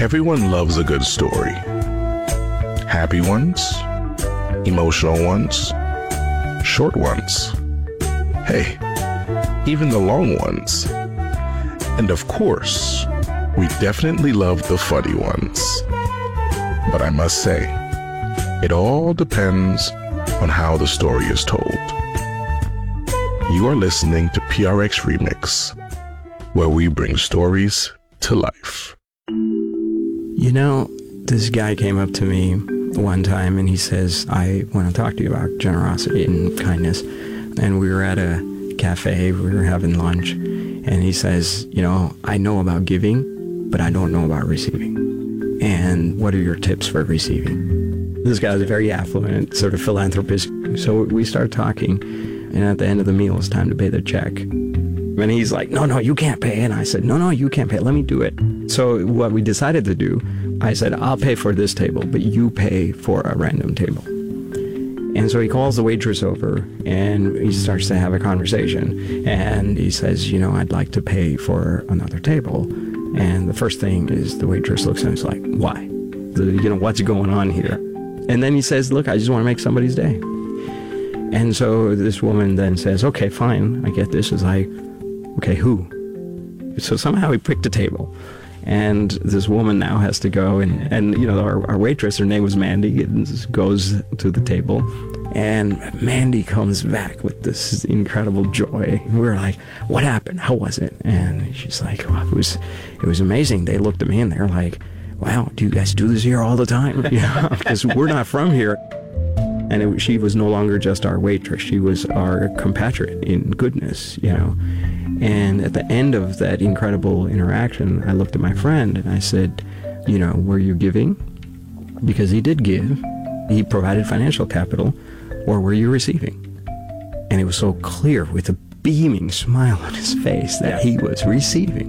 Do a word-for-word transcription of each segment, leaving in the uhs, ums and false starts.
Everyone loves a good story. Happy ones, emotional ones, short ones. Hey, even the long ones. And of course, we definitely love the funny ones. But I must say, it all depends on how the story is told. You are listening to P R X Remix, where we bring stories to life. You know, this guy came up to me one time and he says, I want to talk to you about generosity and kindness. And we were at a cafe, we were having lunch, and he says, you know, I know about giving, but I don't know about receiving. And what are your tips for receiving? This guy was very affluent, sort of philanthropist. So we started talking, and at the end of the meal, it's time to pay the check. And he's like, no, no, you can't pay. And I said, no, no, you can't pay. Let me do it. So what we decided to do, I said, I'll pay for this table, but you pay for a random table. And so he calls the waitress over, and he starts to have a conversation. And he says, you know, I'd like to pay for another table. And the first thing is the waitress looks at him and is like, why? The, you know, what's going on here? And then he says, look, I just want to make somebody's day. And so this woman then says, okay, fine, I get this. Is like, okay, who? So somehow he picked a table. And this woman now has to go and, and you know, our, our waitress, her name was Mandy, goes to the table. And Mandy comes back with this incredible joy. And we're like, what happened? How was it? And she's like, well, it was, it was amazing. They looked at me and they're like, wow, do you guys do this here all the time? You know, because we're not from here. And it, she was no longer just our waitress. She was our compatriot in goodness, you know. And at the end of that incredible interaction, I looked at my friend and I said, you know, were you giving? Because he did give. He provided financial capital. Or were you receiving? And it was so clear with a beaming smile on his face that he was receiving.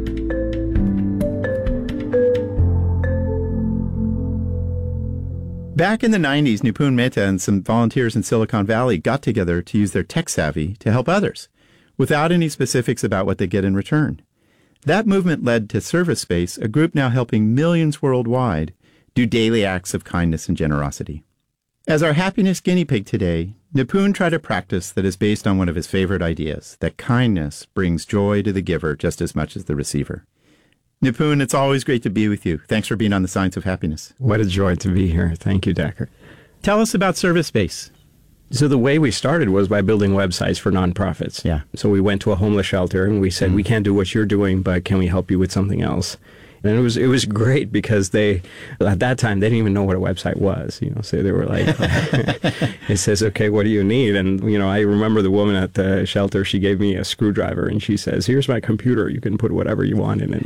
Back in the nineties, Nipun Mehta and some volunteers in Silicon Valley got together to use their tech savvy to help others, without any specifics about what they get in return. That movement led to Service Space, a group now helping millions worldwide do daily acts of kindness and generosity. As our happiness guinea pig today, Nipun tried a practice that is based on one of his favorite ideas, that kindness brings joy to the giver just as much as the receiver. Nipun, it's always great to be with you. Thanks for being on the Science of Happiness. What a joy to be here. Thank you, Decker. Tell us about Service Space. So the way we started was by building websites for nonprofits. Yeah. So we went to a homeless shelter and we said, mm-hmm. we can't do what you're doing, but can we help you with something else? And it was it was great because they, at that time, they didn't even know what a website was, you know, so they were like, it says, okay, what do you need? And, you know, I remember the woman at the shelter, she gave me a screwdriver and she says, here's my computer, you can put whatever you want in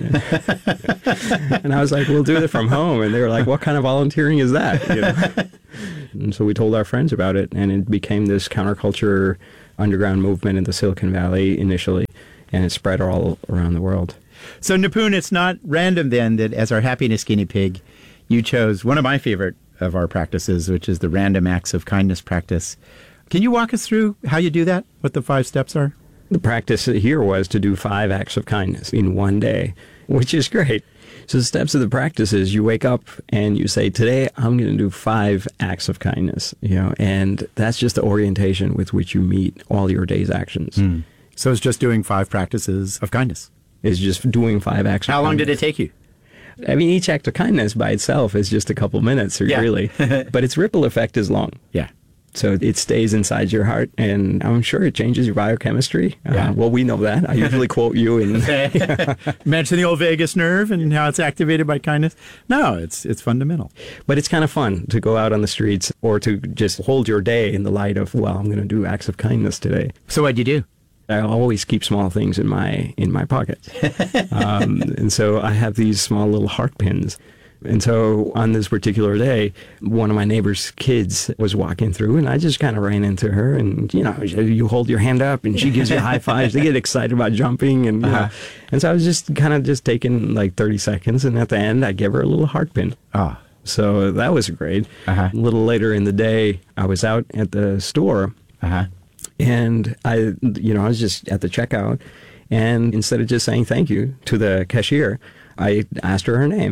it. And I was like, we'll do it from home. And they were like, what kind of volunteering is that? You know? And so we told our friends about it, and it became this counterculture underground movement in the Silicon Valley initially, and it spread all around the world. So, Nipun, it's not random then that as our happiness guinea pig, you chose one of my favorite of our practices, which is the random acts of kindness practice. Can you walk us through how you do that, what the five steps are? The practice here was to do five acts of kindness in one day, which is great. So the steps of the practice is you wake up and you say, today I'm going to do five acts of kindness, you know, and that's just the orientation with which you meet all your day's actions. Mm. So it's just doing five practices of kindness. Is just doing five acts of How kindness. long did it take you? I mean, each act of kindness by itself is just a couple minutes, yeah. really. But its ripple effect is long. Yeah. So it stays inside your heart, and I'm sure it changes your biochemistry. Yeah. Uh, well, we know that. I usually quote you. In, yeah. Mention the old vagus nerve and how it's activated by kindness. No, it's it's fundamental. But it's kind of fun to go out on the streets or to just hold your day in the light of, well, I'm going to do acts of kindness today. So what'd you do? I always keep small things in my in my pocket. um, and so I have these small little heart pins. And so on this particular day, one of my neighbor's kids was walking through, and I just kind of ran into her, and, you know, you hold your hand up and she gives you high fives. They get excited about jumping. And, you uh-huh. know, and so I was just kind of just taking like thirty seconds. And at the end, I gave her a little heart pin. Ah. So that was great. Uh-huh. A little later in the day, I was out at the store. Uh-huh. And I, you know, I was just at the checkout, and instead of just saying thank you to the cashier, I asked her her name.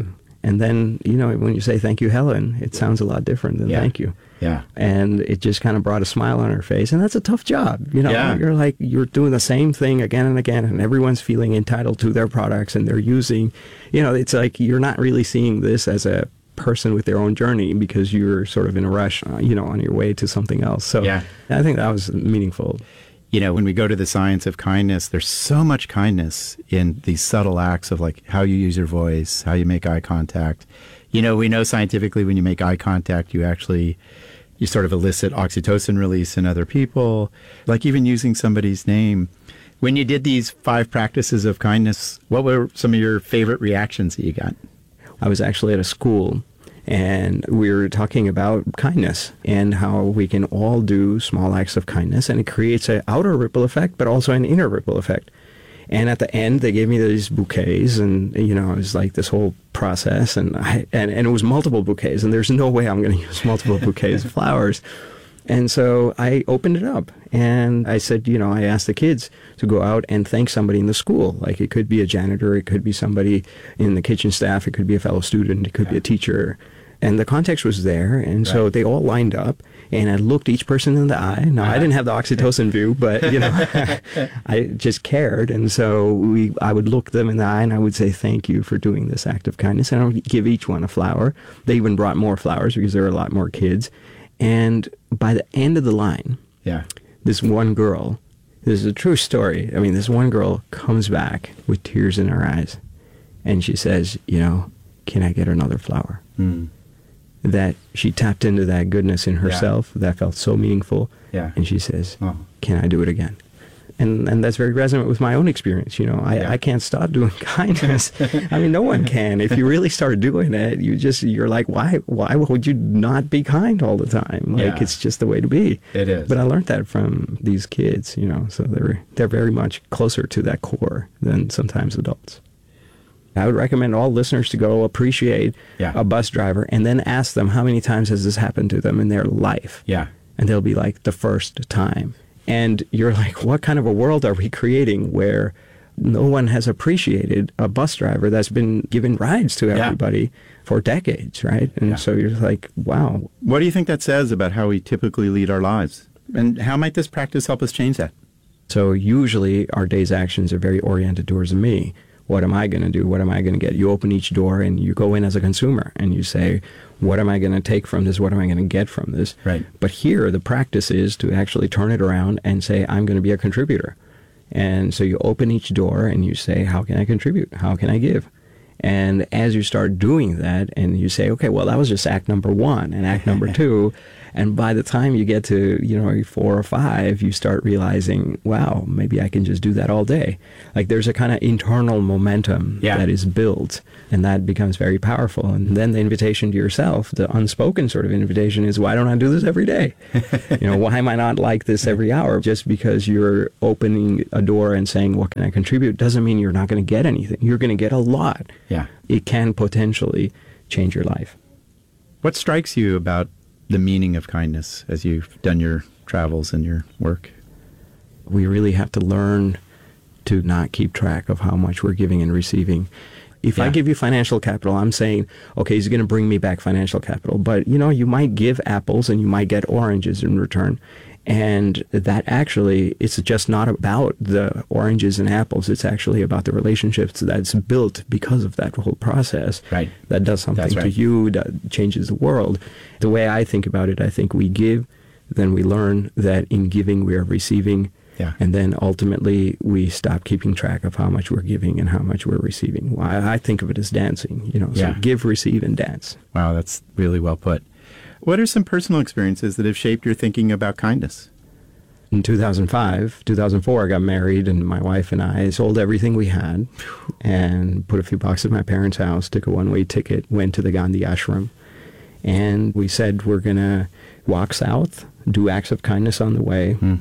And then, you know, when you say thank you, Helen, it sounds a lot different than Yeah. thank you. Yeah. And it just kind of brought a smile on her face. And that's a tough job. You know, Yeah. you're like, you're doing the same thing again and again, and everyone's feeling entitled to their products, and they're using, you know, it's like you're not really seeing this as a person with their own journey because you're sort of in a rush, uh, you know, on your way to something else. So Yeah. I think that was meaningful. You know, when we go to the science of kindness, there's so much kindness in these subtle acts of like how you use your voice, how you make eye contact. You know, we know scientifically when you make eye contact, you actually, you sort of elicit oxytocin release in other people, like even using somebody's name. When you did these five practices of kindness, what were some of your favorite reactions that you got? I was actually at a school, and we were talking about kindness and how we can all do small acts of kindness, and it creates an outer ripple effect, but also an inner ripple effect. And at the end, they gave me these bouquets, and, you know, it was like this whole process, and I, and, and it was multiple bouquets, and there's no way I'm going to use multiple bouquets of flowers. And so I opened it up, and I said, you know, I asked the kids to go out and thank somebody in the school. Like, it could be a janitor, it could be somebody in the kitchen staff, it could be a fellow student, it could be a teacher. And the context was there, and so Right. they all lined up, and I looked each person in the eye. Now, I didn't have the oxytocin view, but, you know, I just cared. And so we, I would look them in the eye, and I would say, thank you for doing this act of kindness. And I would give each one a flower. They even brought more flowers because there were a lot more kids. And by the end of the line, Yeah. this one girl, this is a true story. I mean, this one girl comes back with tears in her eyes, and she says, you know, can I get another flower? Mm. That she tapped into that goodness in herself that felt so meaningful. Yeah. And she says, Oh. can I do it again? And and that's very resonant with my own experience. You know, I, Yeah. I can't stop doing kindness. I mean, no one can. If you really start doing it, you just, you're like, why, why would you not be kind all the time? Like, Yeah. it's just the way to be. It is. But I learned that from these kids, you know, so they're, they're very much closer to that core than sometimes adults. I would recommend all listeners to go appreciate Yeah. a bus driver and then ask them how many times has this happened to them in their life. Yeah. And they'll be like, the first time. And you're like, what kind of a world are we creating where no one has appreciated a bus driver that's been giving rides to Yeah. everybody for decades, right? And Yeah. so you're like, wow. What do you think that says about how we typically lead our lives? And how might this practice help us change that? So usually our day's actions are very oriented towards me. What am I going to do? What am I going to get? You open each door and you go in as a consumer and you say, what am I going to take from this? What am I going to get from this? Right. But here, the practice is to actually turn it around and say, I'm going to be a contributor. And so you open each door and you say, how can I contribute? How can I give? And as you start doing that and you say, okay, well, that was just act number one and act number two. And by the time you get to, you know, four or five, you start realizing, wow, maybe I can just do that all day. Like there's a kind of internal momentum Yeah. that is built, and that becomes very powerful. And then the invitation to yourself, the unspoken sort of invitation is, why don't I do this every day? You know, why am I not like this every hour? Just because you're opening a door and saying, what can I contribute, doesn't mean you're not going to get anything. You're going to get a lot. Yeah. It can potentially change your life. What strikes you about the meaning of kindness as you've done your travels and your work? We really have to learn to not keep track of how much we're giving and receiving. If I Yeah. give you financial capital, I'm saying, okay, he's going to bring me back financial capital. But, you know, you might give apples and you might get oranges in return. And that actually, it's just not about the oranges and apples. It's actually about the relationships that's built because of that whole process. Right. That does something That's to right. you, that changes the world. The way I think about it, I think we give, then we learn that in giving we are receiving. Yeah. And then ultimately we stop keeping track of how much we're giving and how much we're receiving. I, I think of it as dancing, you know, so Yeah. give, receive, and dance. Wow, that's really well put. What are some personal experiences that have shaped your thinking about kindness? In two thousand five, two thousand four, I got married, and my wife and I sold everything we had and put a few bucks at my parents' house, took a one-way ticket, went to the Gandhi ashram, and we said we're going to walk south, do acts of kindness on the way, Hmm.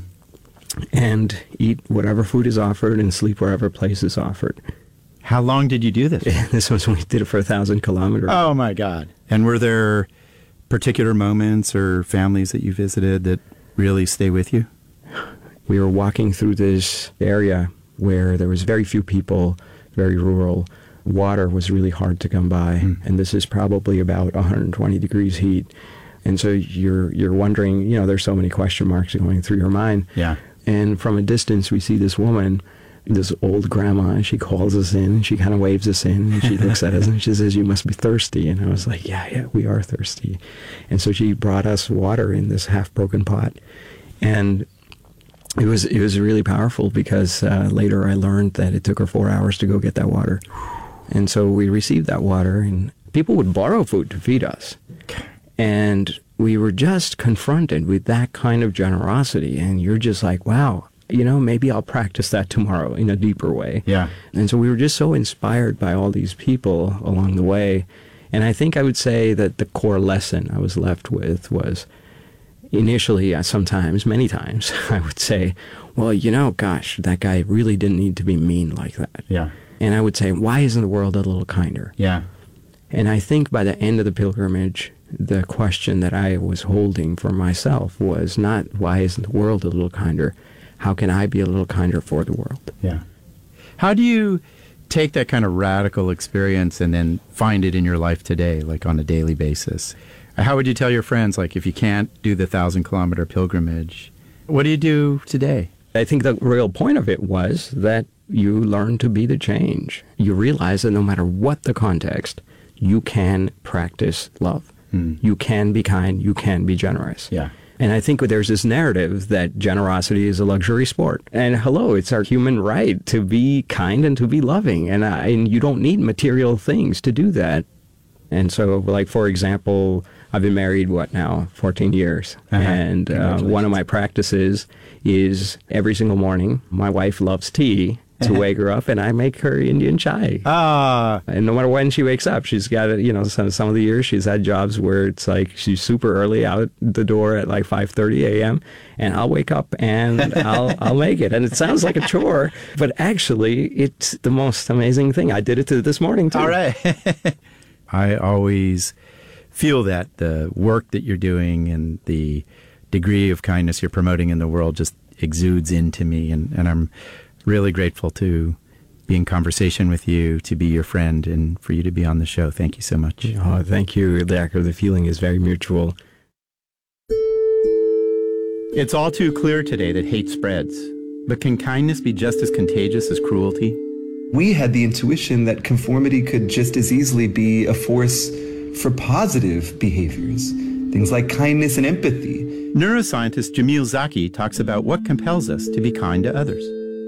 and eat whatever food is offered and sleep wherever place is offered. How long did you do this? This was when we did it for a thousand kilometers. Oh, my God. And were there particular moments or families that you visited that really stay with you? We were walking through this area where there was very few people, very rural, water was really hard to come by. Mm. And this is probably about one hundred twenty degrees heat. And so you're you're wondering, you know, there's so many question marks going through your mind. Yeah. And from a distance, we see this woman, this old grandma, and she calls us in, and she kind of waves us in, and she looks at us, and she says, "You must be thirsty." And I was like, yeah, yeah, we are thirsty. And so she brought us water in this half-broken pot. And it was it was really powerful because uh, later I learned that it took her four hours to go get that water. And so we received that water, and people would borrow food to feed us. And we were just confronted with that kind of generosity, and you're just like, wow, you know, maybe I'll practice that tomorrow in a deeper way. Yeah. And so we were just so inspired by all these people along the way. And I think I would say that the core lesson I was left with was initially, uh, sometimes, many times, I would say, well, you know, gosh, that guy really didn't need to be mean like that. Yeah. And I would say, why isn't the world a little kinder? Yeah. And I think by the end of the pilgrimage, the question that I was holding for myself was not, why isn't the world a little kinder? How can I be a little kinder for the world? Yeah. How do you take that kind of radical experience and then find it in your life today, like on a daily basis? How would you tell your friends, like, if you can't do the thousand kilometer pilgrimage, what do you do today? I think the real point of it was that you learn to be the change. You realize that no matter what the context, you can practice love. Hmm. You can be kind. You can be generous. Yeah. And I think there's this narrative that generosity is a luxury sport. And hello, it's our human right to be kind and to be loving. And, I, and you don't need material things to do that. And so, like, for example, I've been married, what now, fourteen years. Uh-huh. And uh, one of my practices is every single morning, my wife loves tea. To wake her up, and I make her Indian chai. Ah. And no matter when she wakes up, she's got it, you know, some, some of the years she's had jobs where it's like she's super early out the door at like five thirty a.m. and I'll wake up and I'll I'll make it. And it sounds like a chore, but actually it's the most amazing thing. I did it to this morning too. All right. I always feel that the work that you're doing and the degree of kindness you're promoting in the world just exudes into me, and, and I'm really grateful to be in conversation with you, to be your friend, and for you to be on the show. Thank you so much. Oh, thank you, Dacher. The feeling is very mutual. It's all too clear today that hate spreads. But can kindness be just as contagious as cruelty? We had the intuition that conformity could just as easily be a force for positive behaviors, things like kindness and empathy. Neuroscientist Jamil Zaki talks about what compels us to be kind to others.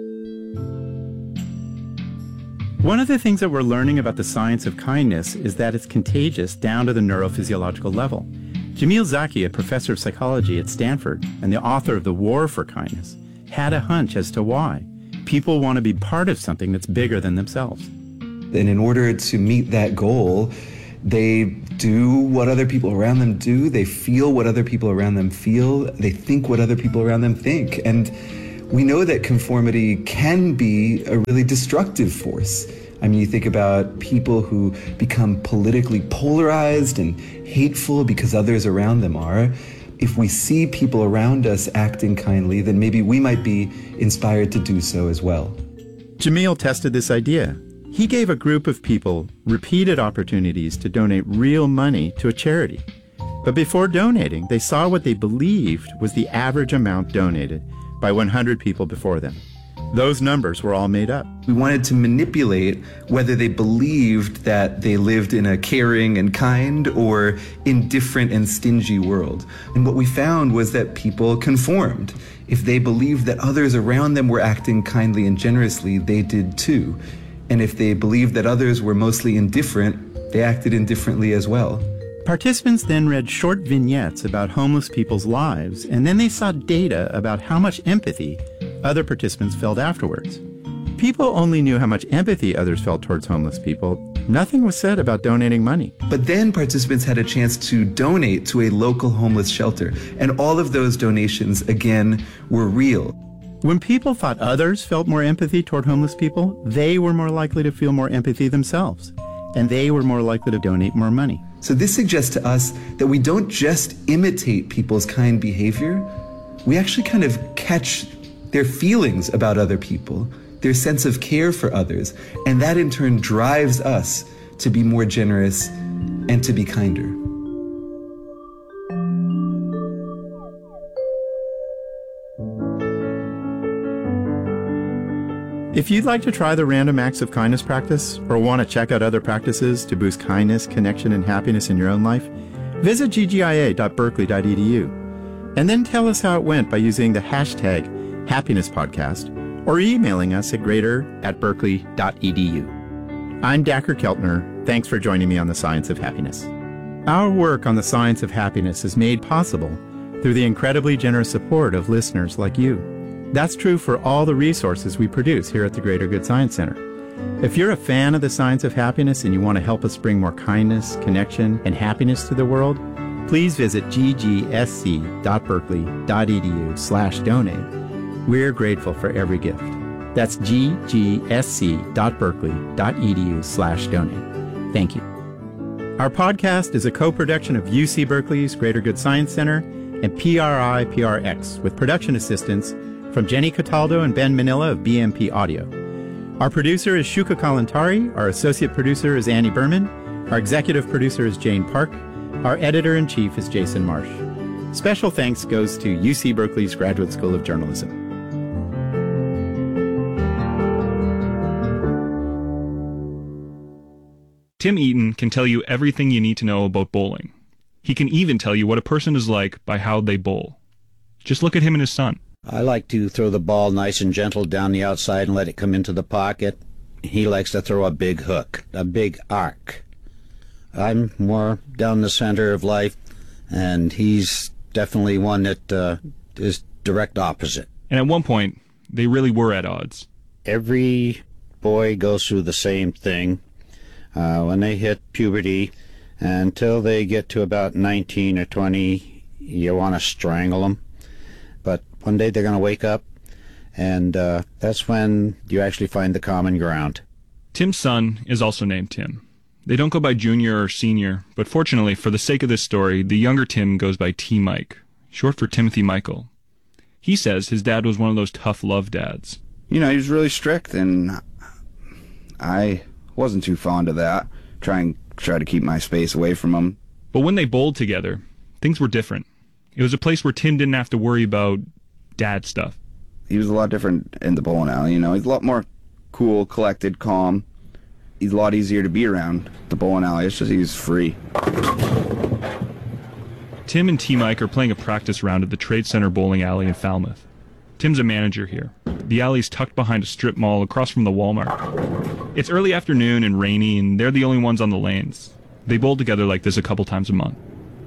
One of the things that we're learning about the science of kindness is that it's contagious down to the neurophysiological level. Jamil Zaki, a professor of psychology at Stanford and the author of The War for Kindness, had a hunch as to why. People want to be part of something that's bigger than themselves. And in order to meet that goal, they do what other people around them do. They feel what other people around them feel. They think what other people around them think. And we know that conformity can be a really destructive force. I mean, you think about people who become politically polarized and hateful because others around them are. If we see people around us acting kindly, then maybe we might be inspired to do so as well. Jamil tested this idea. He gave a group of people repeated opportunities to donate real money to a charity. But before donating, they saw what they believed was the average amount donated by one hundred people before them. Those numbers were all made up. We wanted to manipulate whether they believed that they lived in a caring and kind or indifferent and stingy world. And what we found was that people conformed. If they believed that others around them were acting kindly and generously, they did too. And if they believed that others were mostly indifferent, they acted indifferently as well. Participants then read short vignettes about homeless people's lives, and then they saw data about how much empathy other participants felt afterwards. People only knew how much empathy others felt towards homeless people. Nothing was said about donating money. But then participants had a chance to donate to a local homeless shelter, and all of those donations, again, were real. When people thought others felt more empathy toward homeless people, they were more likely to feel more empathy themselves, and they were more likely to donate more money. So this suggests to us that we don't just imitate people's kind behavior, we actually kind of catch their feelings about other people, their sense of care for others. And that in turn drives us to be more generous and to be kinder. If you'd like to try the Random Acts of Kindness practice or want to check out other practices to boost kindness, connection, and happiness in your own life, visit g g i a dot berkeley dot e d u and then tell us how it went by using the hashtag HappinessPodcast or emailing us at greater at berkeley dot e d u. I'm Dacher Keltner. Thanks for joining me on The Science of Happiness. Our work on the science of happiness is made possible through the incredibly generous support of listeners like you. That's true for all the resources we produce here at the Greater Good Science Center. If you're a fan of the science of happiness and you want to help us bring more kindness, connection, and happiness to the world, please visit g g s c dot berkeley dot e d u slash donate. We're grateful for every gift. That's g g s c dot berkeley dot e d u slash donate. Thank you. Our podcast is a co-production of U C Berkeley's Greater Good Science Center and P R I P R X with production assistance from Jenny Cataldo and Ben Manila of B M P Audio. Our producer is Shuka Kalantari. Our associate producer is Annie Berman. Our executive producer is Jane Park. Our editor-in-chief is Jason Marsh. Special thanks goes to U C Berkeley's Graduate School of Journalism. Tim Eaton can tell you everything you need to know about bowling. He can even tell you what a person is like by how they bowl. Just look at him and his son. I like to throw the ball nice and gentle down the outside and let it come into the pocket. He likes to throw a big hook, a big arc. I'm more down the center of life, and he's definitely one that uh, is direct opposite. And at one point, they really were at odds. Every boy goes through the same thing uh, when they hit puberty. Until they get to about nineteen or twenty, you want to strangle them. But one day they're going to wake up, and uh, that's when you actually find the common ground. Tim's son is also named Tim. They don't go by junior or senior, but fortunately, for the sake of this story, the younger Tim goes by T. Mike, short for Timothy Michael. He says his dad was one of those tough love dads. You know, he was really strict, and I wasn't too fond of that. Try and try to keep my space away from him. But when they bowled together, things were different. It was a place where Tim didn't have to worry about dad stuff. He was a lot different in the bowling alley, you know. He's a lot more cool, collected, calm. He's a lot easier to be around the bowling alley. It's just he's free. Tim and T. Mike are playing a practice round at the Trade Center Bowling Alley in Falmouth. Tim's a manager here. The alley's tucked behind a strip mall across from the Walmart. It's early afternoon and rainy, and they're the only ones on the lanes. They bowl together like this a couple times a month.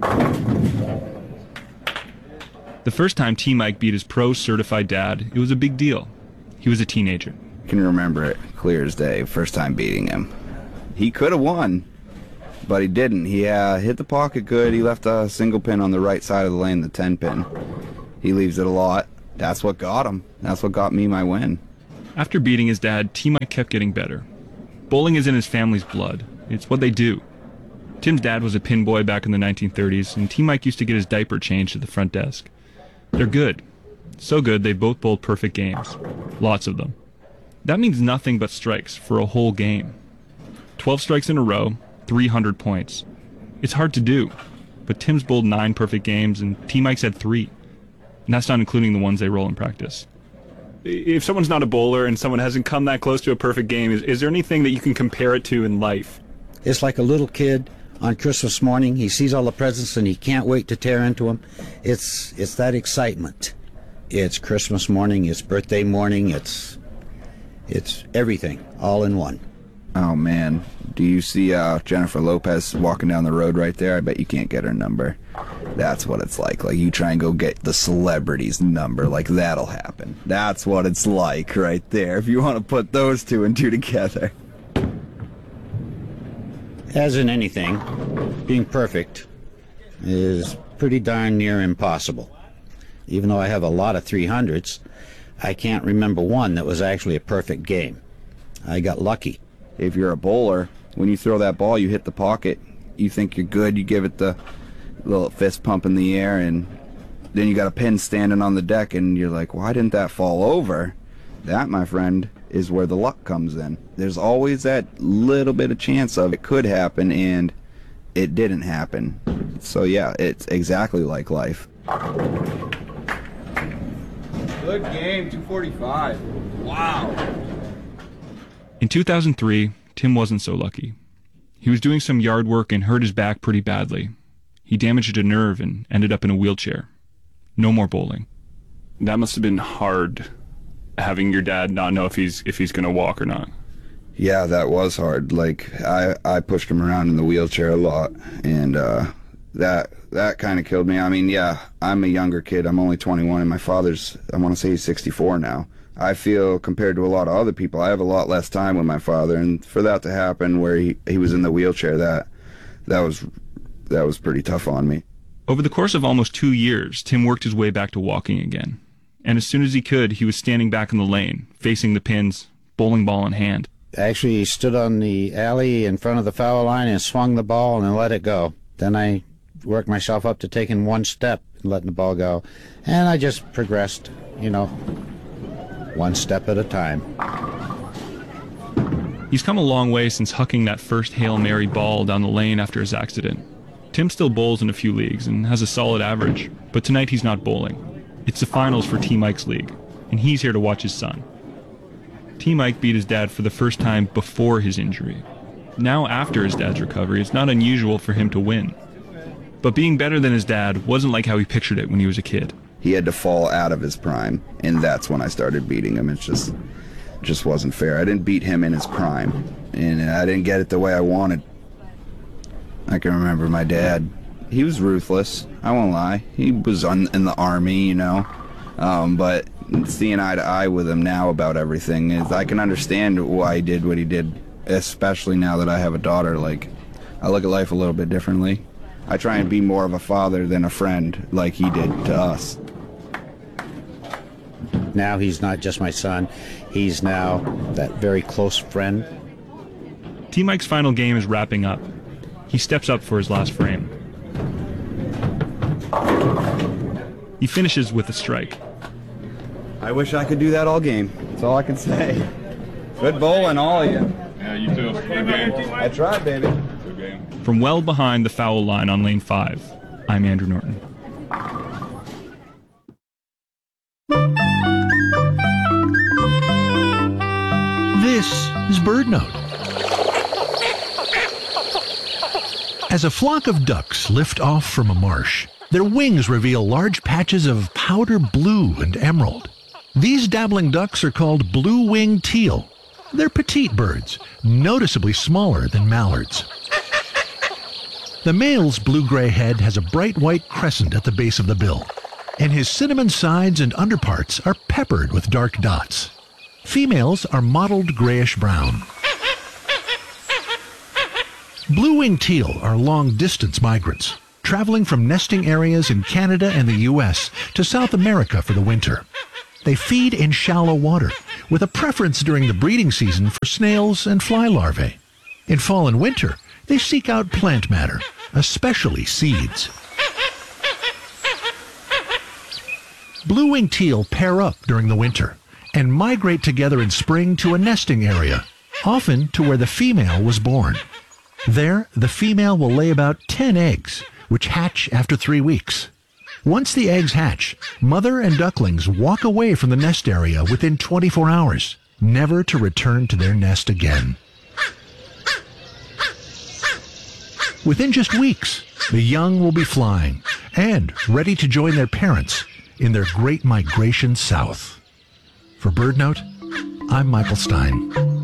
The first time T. Mike beat his pro-certified dad, it was a big deal. He was a teenager. I can remember it clear as day, first time beating him. He could have won, but he didn't. He uh, hit the pocket good. He left a single pin on the right side of the lane, the ten pin. He leaves it a lot. That's what got him. That's what got me my win. After beating his dad, T. Mike kept getting better. Bowling is in his family's blood. It's what they do. Tim's dad was a pin boy back in the nineteen thirties, and T. Mike used to get his diaper changed at the front desk. They're good. So good they both bowled perfect games. Lots of them. That means nothing but strikes for a whole game. twelve strikes in a row, three hundred points. It's hard to do, but Tim's bowled nine perfect games and T. Mike's had three. And that's not including the ones they roll in practice. If someone's not a bowler and someone hasn't come that close to a perfect game, is, is there anything that you can compare it to in life? It's like a little kid on Christmas morning. He sees all the presents and he can't wait to tear into them. It's it's that excitement. It's Christmas morning, it's birthday morning, it's it's everything all in one. Oh man, do you see uh, Jennifer Lopez walking down the road right there? I bet you can't get her number. That's what it's like. Like you try and go get the celebrity's number, like that'll happen. That's what it's like right there, if you want to put those two and two together. As in anything, being perfect is pretty darn near impossible. Even though I have a lot of three hundreds, I can't remember one that was actually a perfect game. I got lucky. If you're a bowler, when you throw that ball, you hit the pocket, you think you're good, you give it the little fist pump in the air, and then you got a pin standing on the deck, and you're like, why didn't that fall over? That, my friend, is where the luck comes in. There's always that little bit of chance of it could happen, and it didn't happen. So yeah, it's exactly like life. Good game, two forty-five. Wow. In two thousand three, Tim wasn't so lucky. He was doing some yard work and hurt his back pretty badly. He damaged a nerve and ended up in a wheelchair. No more bowling. That must have been hard, having your dad not know if he's if he's going to walk or not. Yeah, that was hard. Like, I, I pushed him around in the wheelchair a lot, and uh, that that kind of killed me. I mean, yeah, I'm a younger kid. I'm only twenty-one, and my father's, I want to say he's sixty-four now. I feel, compared to a lot of other people, I have a lot less time with my father, and for that to happen where he, he was in the wheelchair, that that was that was pretty tough on me. Over the course of almost two years, Tim worked his way back to walking again. And as soon as he could, he was standing back in the lane, facing the pins, bowling ball in hand. Actually, he stood on the alley in front of the foul line and swung the ball and let it go. Then I worked myself up to taking one step and letting the ball go. And I just progressed, you know, one step at a time. He's come a long way since hucking that first Hail Mary ball down the lane after his accident. Tim still bowls in a few leagues and has a solid average, but tonight he's not bowling. It's the finals for T. Mike's league, and he's here to watch his son. T. Mike beat his dad for the first time before his injury. Now, after his dad's recovery, it's not unusual for him to win. But being better than his dad wasn't like how he pictured it when he was a kid. He had to fall out of his prime, and that's when I started beating him. It just, just wasn't fair. I didn't beat him in his prime, and I didn't get it the way I wanted. I can remember my dad. He was ruthless. I won't lie. He was on, in the army, you know. Um, but seeing eye to eye with him now about everything is, I can understand why he did what he did, especially now that I have a daughter. Like, I look at life a little bit differently. I try and be more of a father than a friend, like he did to us. Now he's not just my son. He's now that very close friend. T. Mike's final game is wrapping up. He steps up for his last frame. He finishes with a strike. I wish I could do that all game. That's all I can say. Good bowling, all of you. Yeah, you too. Good game. I tried, baby. Good game. From well behind the foul line on lane five, I'm Andrew Norton. This is BirdNote. As a flock of ducks lift off from a marsh, their wings reveal large patches of powder blue and emerald. These dabbling ducks are called blue-winged teal. They're petite birds, noticeably smaller than mallards. The male's blue-gray head has a bright white crescent at the base of the bill, and his cinnamon sides and underparts are peppered with dark dots. Females are mottled grayish-brown. Blue-winged teal are long-distance migrants, traveling from nesting areas in Canada and the U S to South America for the winter. They feed in shallow water, with a preference during the breeding season for snails and fly larvae. In fall and winter, they seek out plant matter, especially seeds. Blue-winged teal pair up during the winter and migrate together in spring to a nesting area, often to where the female was born. There, the female will lay about ten eggs, which hatch after three weeks. Once the eggs hatch, mother and ducklings walk away from the nest area within twenty-four hours, never to return to their nest again. Within just weeks, the young will be flying and ready to join their parents in their great migration south. For BirdNote, I'm Michael Stein.